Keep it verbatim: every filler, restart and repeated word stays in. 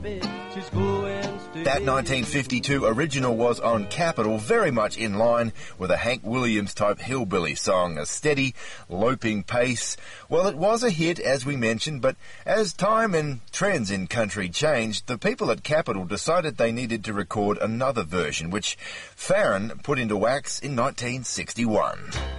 That nineteen fifty-two original was on Capitol, very much in line with a Hank Williams-type hillbilly song, a steady, loping pace. Well, it was a hit, as we mentioned, but as time and trends in country changed, the people at Capitol decided they needed to record another version, which Farron put into wax in nineteen sixty-one.